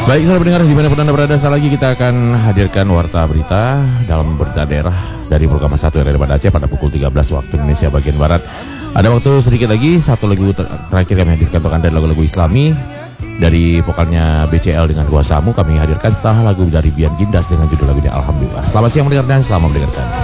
Baik, saudara pendengar, dimanapun Anda berada, saat lagi kita akan hadirkan warta berita dalam berita daerah dari program 1 RRI Banda Aceh pada pukul 13 waktu Indonesia bagian Barat. Ada waktu sedikit lagi, satu lagu terakhir kami hadirkan untuk Anda, lagu-lagu Islami dari vokalnya BCL dengan Kuasamu kami hadirkan setelah lagu dari Bian Gindas dengan judul lagunya Alhamdulillah. Selamat siang mendengarkan, selamat mendengarkan.